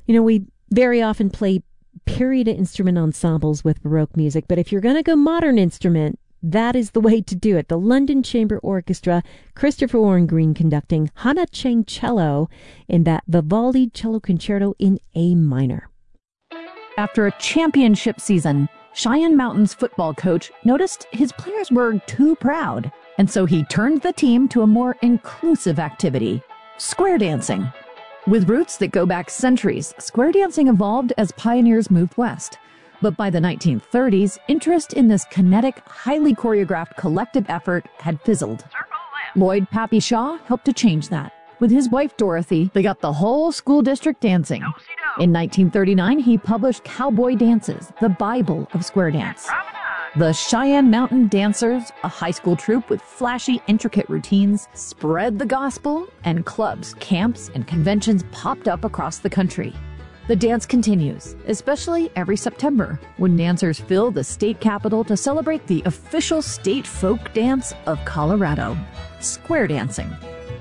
We very often play period instrument ensembles with Baroque music, but if you're going to go modern instrument, that is the way to do it. The London Chamber Orchestra, Christopher Warren Green conducting, Hana Cheng cello in that Vivaldi cello concerto in A minor. After a championship season, Cheyenne Mountain's football coach noticed his players were too proud, and so he turned the team to a more inclusive activity, square dancing. With roots that go back centuries, square dancing evolved as pioneers moved west. But by the 1930s, interest in this kinetic, highly choreographed collective effort had fizzled. Lloyd Pappy Shaw helped to change that. With his wife Dorothy, they got the whole school district dancing. In 1939, he published Cowboy Dances, the Bible of square dance. The Cheyenne Mountain Dancers, a high school troupe with flashy, intricate routines, spread the gospel, and clubs, camps, and conventions popped up across the country. The dance continues, especially every September, when dancers fill the state capitol to celebrate the official state folk dance of Colorado, square dancing.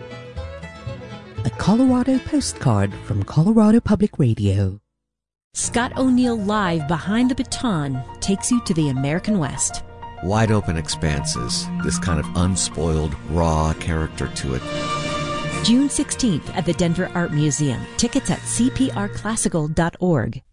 A Colorado postcard from Colorado Public Radio. Scott O'Neill Live Behind the Baton takes you to the American West. Wide open expanses, this kind of unspoiled, raw character to it. June 16th at the Denver Art Museum. Tickets at cprclassical.org.